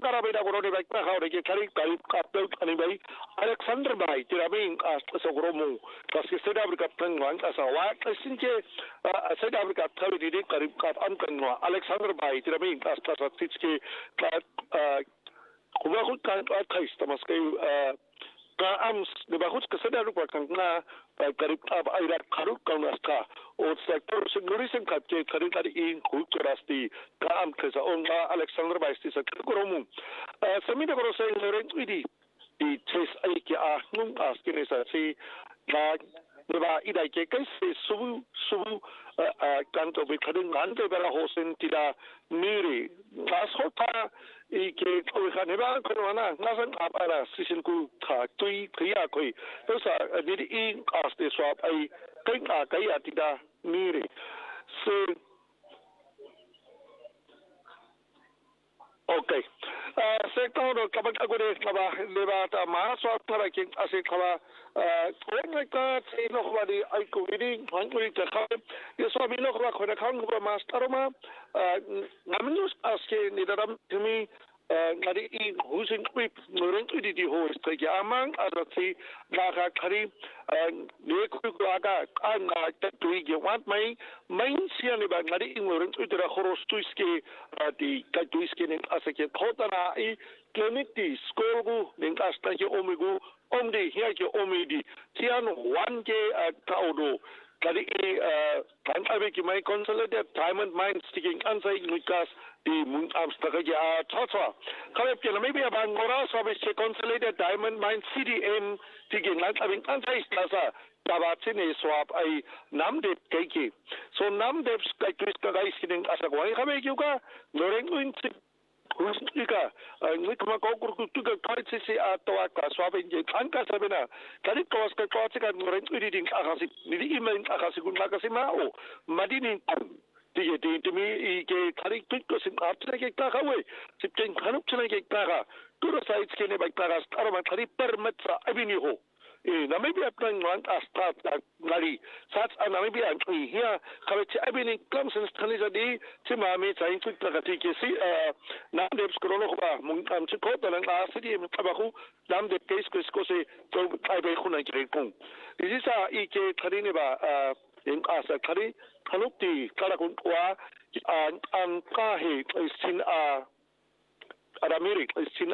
karabina ko ni baik na ke kari kari kapel ani bai Alexander bai tirabing sa gromo kasi South Africa tangwang asa wa kasinke South Africa tawi di karib kap am kanwa Alexander bai tirabing asta sa titske kuma ko kan kais tamas kay ka ams de bahut ka South Africa kan na karib kap aira karuk kan asta o sector sigurisen kapke karib kari in kulturasti ka am kesa on Alexander bai sti sa gromo samina ko sa rent idi di tes ai ki a nung askine sa si na ba idai ke kai se subu kanto be kadin ante bela hosen tida miri asota i ke ko khane ba ko na nasan apara sisin ku tha tui khia koi to sa ni i aste swap ai kai atida miri so okay sector kaban agore kaba leba ma swap para ke ase kaba koreng ka no khwadi ai ko idi hanguri ta kha ye so bi no khwa khona khang ba master ma naminus aske ni daram tumi ngari I husin kwip ngoreng idi di ho sta ya amang adati na ka khari ne ku aga anga ta tui ge want mai main sia ni ba ngari ngoreng idra khoros tuiske di ka tuiske ni asake khotana I clinic di school gu ning asta ke omigu omdi hiya ke omidi tian one ke taudo kali kan abe ki mai consolidated diamond mine sticking ansai nukas di mun amstaka ya thotwa kale ke na maybe abang ngora sabe se consolidated diamond mine CDM tigin lang abing ansai stasa tabat ne swap ai namde keke so namde kai twist guys kining asa ko ai kame kyuka noreng win Ika, ngikma ko kurkutuga kaitsi atwa ka swabe nje kanka sabena kali kawas ka katsika ngren iding akasi ni email akasi kun akasi mao madini tige timi ke kali tukko sim aptra ke ka kawe sipten khanup chana ke ka turo sites ke ne ba ka aroma kali permit sa abini ho namibia plan lang asta ngali sats namibia here kawet abini comes taniza di timami tsain tu takati ke si namdebs krono ba mung am chiko talang asidi tabaku namdeb case ko se to aibe khuna ke kung isisa ike kharine ba in asa khari khanukti kala kun wa an ka he sin aramiri sin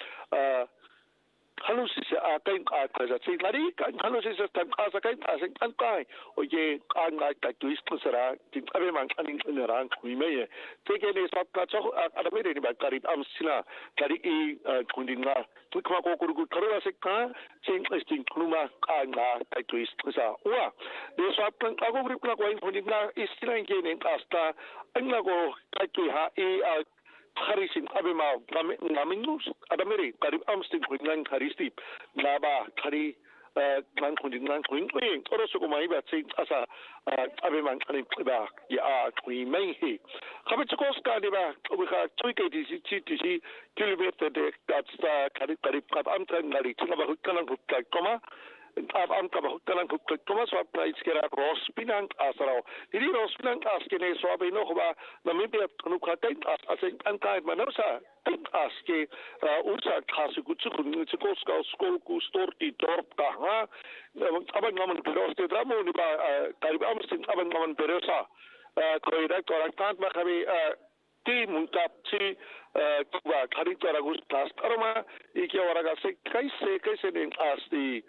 halusi sa kain kaza si lari kan halusi sa tan asa kain asa kan kai o ye kan ga ka twist sara tin abe man kan in ran kui me te ke ne sap ka cho ada me ni ba karib am sina kari I kundinga tu kwa ko kurgu karwa se ka chen testing kluma kan ga ka twist sa wa de sap kan ka ko ripla ko in kundinga istina ke ne asta an la ko ka ki ha Harisin abema ngaminus adamere karib amstin kuingan haristi laba kari ngan kuingan kuing oroso ko mai ba sing asa abema kanin ba ya kui mai he khabe chokos ka de ba ka chui ke di ci kilometer de that's karib kap am tan ngari tuna ba kanan ka koma am ka ba kanan ko Thomas wa price kera Rospinang asaro diri Rospinang askene so be no ba namibia tunu ka tain asen an kai manosa aske ursa khasi kutsu kun ko skol ku storti torp ka ha aban ngaman peros te dramo ni ba karib am sin aban ngaman perosa ko direct or tant ba khabi ti muntap si kuba kari tara gus tas aroma iki waraga se kaise ne asti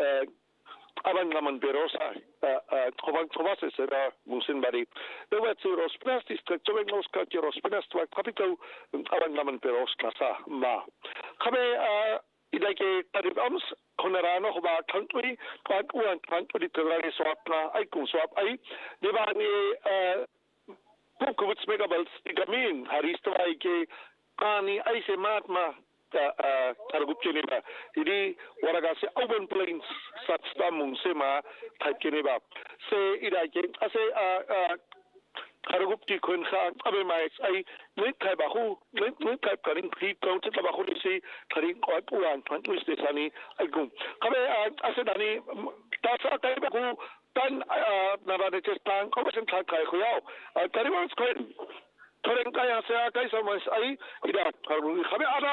aban ngaman perosa khoba se sera musin bari de wat su rosplastis tchoven nos ka rosplas twa capital aban ngaman peros klasa ma khabe idake taribams konerano khoba country twak uan country tawari swapna ai kun swap ai de ba ni Pukovits megabals igamin haristwa ke kani aise matma targupchene ba idi waraga se open plains satsta mungsema thakene ba se ida ke ase targupti khun kha abe mai ai nik kai ba khu nik kai karin pri ko ta ba khu se karin ko puan than twist sani agum kabe ase dani ta sa kai ba khu tan nabade chestan ko sen thak kai khuyao taribans kwen thoren kaya se kai samas ai ida khabe ada